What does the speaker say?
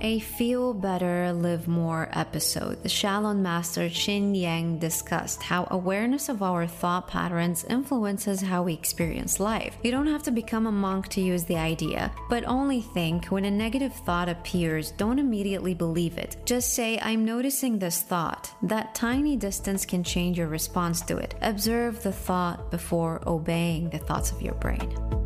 A Feel Better, Live More episode, the Shalom master Chin Yang discussed how awareness of our thought patterns influences how we experience life. You don't have to become a monk to use the idea, but only think when a negative thought appears, don't immediately believe it. Just say, I'm noticing this thought. That tiny distance can change your response to it. Observe the thought before obeying the thoughts of your brain.